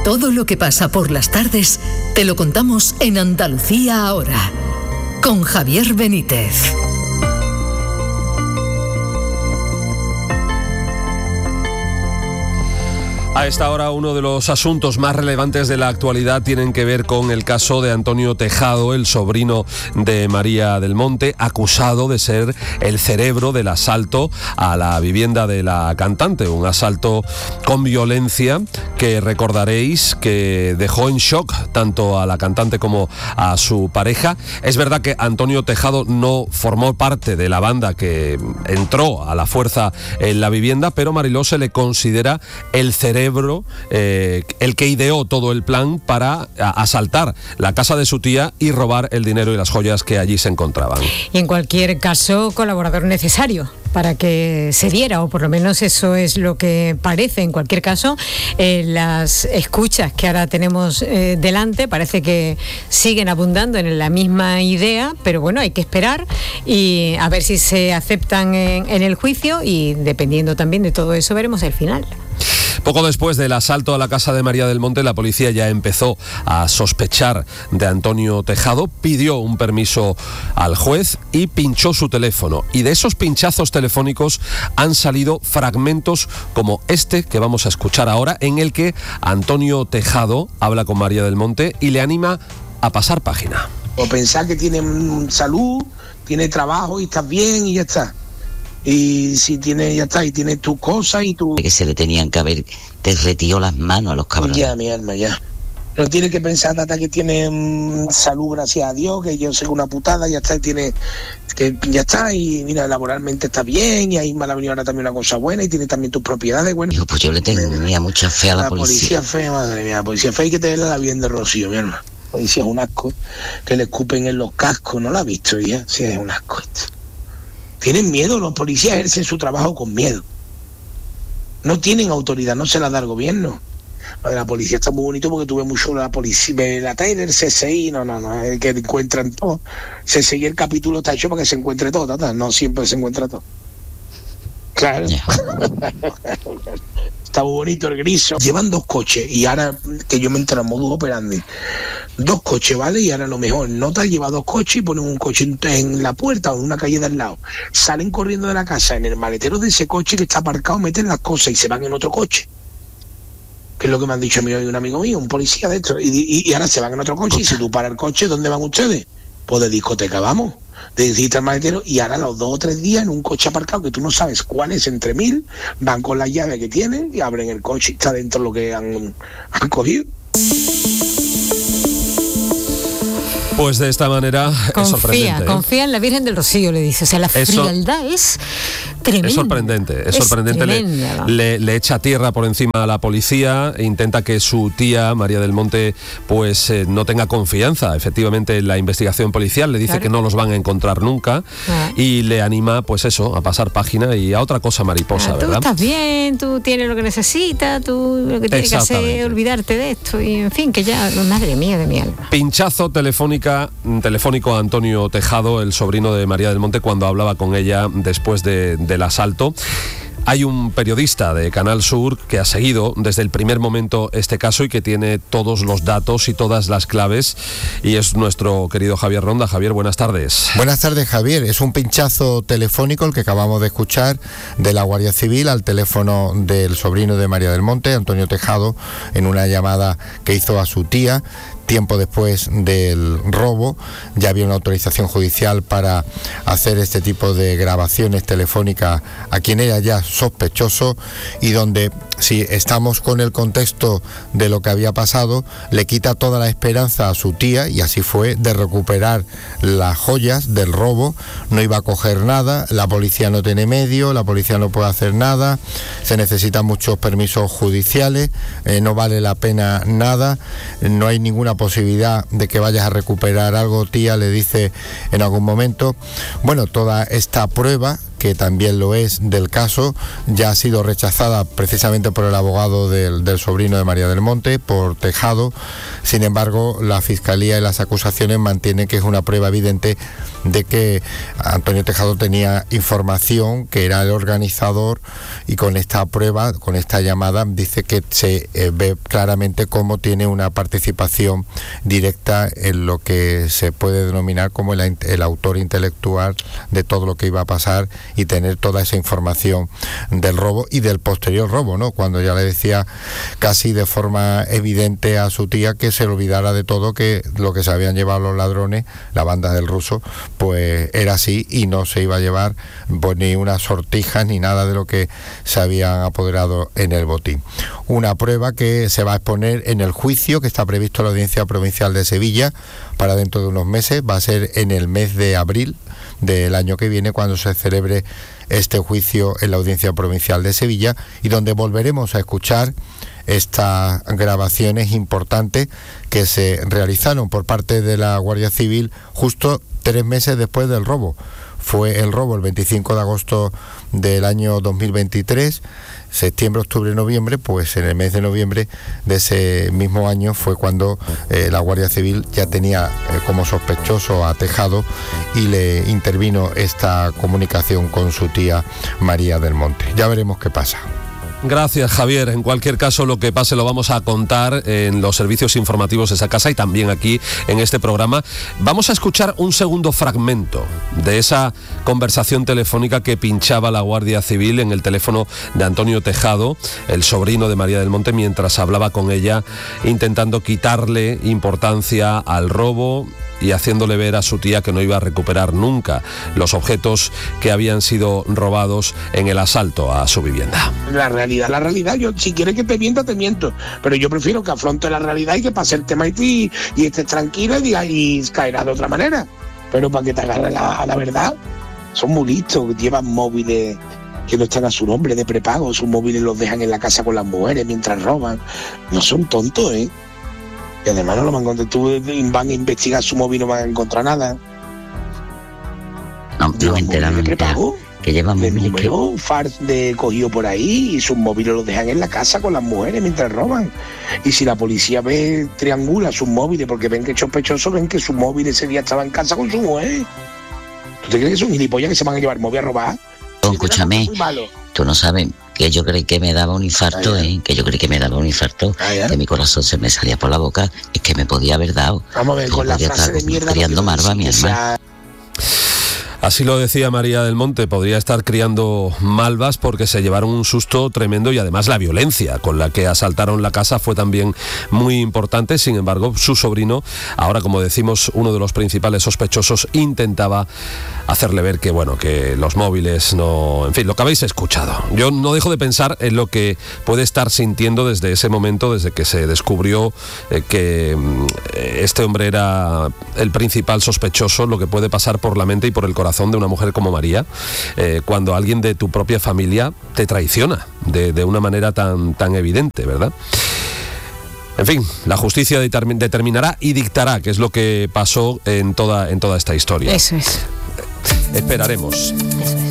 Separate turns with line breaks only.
Todo lo que pasa por las tardes te lo contamos en Andalucía Ahora, con Javier Benítez.
A esta hora, uno de los asuntos más relevantes de la actualidad tienen que ver con el caso de Antonio Tejado, el sobrino de María del Monte, acusado de ser el cerebro del asalto a la vivienda de la cantante, un asalto con violencia que recordaréis que dejó en shock tanto a la cantante como a su pareja. Es verdad que Antonio Tejado no formó parte de la banda que entró a la fuerza en la vivienda, pero Mariló se le considera el cerebro, el que ideó todo el plan para asaltar la casa de su tía y robar el dinero y las joyas que allí se encontraban.
Y en cualquier caso, colaborador necesario para que se diera, o por lo menos eso es lo que parece. En cualquier caso, las escuchas que ahora tenemos delante parece que siguen abundando en la misma idea, pero bueno, hay que esperar y a ver si se aceptan en el juicio, y dependiendo también de todo eso veremos el final.
Poco después del asalto a la casa de María del Monte, la policía ya empezó a sospechar de Antonio Tejado, pidió un permiso al juez y pinchó su teléfono. Y de esos pinchazos telefónicos han salido fragmentos como este que vamos a escuchar ahora, en el que Antonio Tejado habla con María del Monte y le anima a pasar página.
O pensar que tiene salud, tiene trabajo y estás bien y ya está. Y si tiene, ya está, y tiene tus cosas y tu...
Que se le tenían que haber derretido las manos a los cabrones.
Ya, mi alma, ya. No tiene que pensar hasta que tiene salud, gracias a Dios, que yo sé una putada, ya está, y tiene, que ya está, y mira, laboralmente está bien, y ahí me ha venido ahora también una cosa buena, y tiene también tus propiedades, bueno.
Dijo, pues yo le tenía mucha fe a la policía.
La policía fe, madre mía, la policía fe hay que tenerla la bien de Rocío, mi alma. La policía es un asco, que le escupen en los cascos, ¿no la has visto ya? Sí, es un asco esto. Tienen miedo, los policías ejercen su trabajo con miedo. No tienen autoridad, no se la da el gobierno. Lo de la policía está muy bonito porque tuve mucho la policía, la Tyler, CSI, no, es que encuentran todo. CSI, el capítulo está hecho para que se encuentre todo, no siempre se encuentra todo. Claro. Yeah. Está muy bonito el griso. Llevan 2 coches y ahora que yo me entero en modus operandi, 2 coches, ¿vale? Y ahora a lo mejor no te has llevado 2 coches y ponen un coche en la puerta o en una calle de al lado. Salen corriendo de la casa en el maletero de ese coche que está aparcado, meten las cosas y se van en otro coche. Que es lo que me han dicho a mí hoy un amigo mío, un policía de esto. Y ahora se van en otro coche y si tú paras el coche, ¿dónde van ustedes? Pues de discoteca vamos. Decirte al maletero, y ahora los 2 o 3 días en un coche aparcado que tú no sabes cuál es, entre 1000, van con la llave que tienen y abren el coche y está dentro lo que han cogido.
Pues de esta manera es sorprendente.
Confía en la Virgen del Rocío, le dice. O sea, la frialdad es tremenda.
Es sorprendente. Le echa tierra por encima a la policía, e intenta que su tía, María del Monte, pues no tenga confianza, efectivamente, en la investigación policial. Le dice que no los van a encontrar nunca y le anima, pues eso, a pasar página y a otra cosa mariposa, ¿verdad?
Tú estás bien, tú tienes lo que necesitas, tú lo que tienes que hacer es olvidarte de esto y, en fin, que ya, madre mía de mi alma.
Pinchazo telefónico a Antonio Tejado, el sobrino de María del Monte, cuando hablaba con ella después del asalto. Hay un periodista de Canal Sur que ha seguido desde el primer momento este caso y que tiene todos los datos y todas las claves, y es nuestro querido Javier Ronda. Javier, buenas tardes.
Buenas tardes, Javier. Es un pinchazo telefónico el que acabamos de escuchar de la Guardia Civil al teléfono del sobrino de María del Monte, Antonio Tejado, en una llamada que hizo a su tía. Tiempo después del robo, ya había una autorización judicial para hacer este tipo de grabaciones telefónicas a quien era ya sospechoso, y donde, si estamos con el contexto de lo que había pasado, le quita toda la esperanza a su tía, y así fue, de recuperar las joyas del robo. No iba a coger nada, la policía no tiene medio, la policía no puede hacer nada, se necesitan muchos permisos judiciales, no vale la pena nada, no hay ninguna posibilidad de que vayas a recuperar algo, tía, le dice en algún momento. Bueno, toda esta prueba que también lo es, del caso, ya ha sido rechazada precisamente por el abogado del sobrino de María del Monte, por Tejado. Sin embargo, la Fiscalía y las acusaciones mantienen que es una prueba evidente de que Antonio Tejado tenía información, que era el organizador, y con esta prueba, con esta llamada, dice que se ve claramente cómo tiene una participación directa en lo que se puede denominar como el autor intelectual de todo lo que iba a pasar, y tener toda esa información del robo y del posterior robo, ¿no? Cuando ya le decía casi de forma evidente a su tía que se olvidara de todo, que lo que se habían llevado los ladrones, la banda del Ruso, pues era así, y no se iba a llevar pues ni unas sortijas ni nada de lo que se habían apoderado en el botín. Una prueba que se va a exponer en el juicio que está previsto en la Audiencia Provincial de Sevilla para dentro de unos meses. Va a ser en el mes de abril del año que viene cuando se celebre este juicio en la Audiencia Provincial de Sevilla, y donde volveremos a escuchar estas grabaciones importantes que se realizaron por parte de la Guardia Civil justo 3 meses después del robo. Fue el robo el 25 de agosto del año 2023, septiembre, octubre, noviembre. Pues en el mes de noviembre de ese mismo año fue cuando la Guardia Civil ya tenía como sospechoso a Tejado, y le intervino esta comunicación con su tía María del Monte. Ya veremos qué pasa.
Gracias, Javier. En cualquier caso, lo que pase lo vamos a contar en los servicios informativos de esa casa y también aquí en este programa. Vamos a escuchar un segundo fragmento de esa conversación telefónica que pinchaba la Guardia Civil en el teléfono de Antonio Tejado, el sobrino de María del Monte, mientras hablaba con ella, intentando quitarle importancia al robo y haciéndole ver a su tía que no iba a recuperar nunca los objetos que habían sido robados en el asalto a su vivienda.
La realidad, yo si quieres que te mienta, te miento, pero yo prefiero que afronte la realidad y que pase el tema y estés tranquila y diga, y caerá de otra manera, pero para que te agarre a la verdad. Son muy listos, llevan móviles que no están a su nombre de prepago, sus móviles los dejan en la casa con las mujeres mientras roban. No son tontos, ¿eh? Y además no lo van a encontrar. Tú van a investigar su móvil y no van a encontrar nada.
No me entera, que llevan móviles
que fars de cogido por ahí, y sus móviles los dejan en la casa con las mujeres mientras roban. Y si la policía triangula sus móviles porque ven que es sospechoso, ven que su móvil ese día estaba en casa con su mujer. ¿Tú te crees que son gilipollas que se van a llevar el móvil a robar?
Escúchame, tú no sabes que yo creí que me daba un infarto, que yo creí que me daba un infarto, que mi corazón se me salía por la boca, es que me podía haber dado.
Vamos a ver, con la frase de mierda
criando marva, mi hermano.
Así lo decía María del Monte, podría estar criando malvas porque se llevaron un susto tremendo, y además la violencia con la que asaltaron la casa fue también muy importante. Sin embargo, su sobrino, ahora como decimos uno de los principales sospechosos, intentaba hacerle ver que bueno, que los móviles no... En fin, lo que habéis escuchado. Yo no dejo de pensar en lo que puede estar sintiendo desde ese momento, desde que se descubrió que este hombre era el principal sospechoso, lo que puede pasar por la mente y por el corazón de una mujer como María, cuando alguien de tu propia familia te traiciona de una manera tan evidente, ¿verdad? En fin, la justicia determinará y dictará qué es lo que pasó en toda esta historia.
Eso es.
Esperaremos.
Eso es.